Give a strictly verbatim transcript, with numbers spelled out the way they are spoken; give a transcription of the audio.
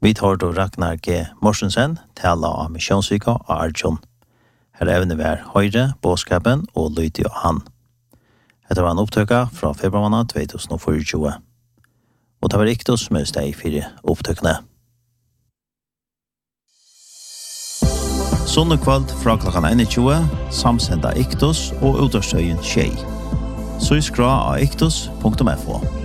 Vi tar då Ragnar G. Morsensen tala om missionsvika og Arjun. Her evne vær høyre, båskapen og Lydie og han. Dette var en opptøkka fra februar måned tjuetusen tjuefire. Og det var Iktos med steg fire opptøkkene. Sondag kveld fra klokken tjue, samsenda Iktos og utårstøyen Tjei. Så skra av iktos punktum f o.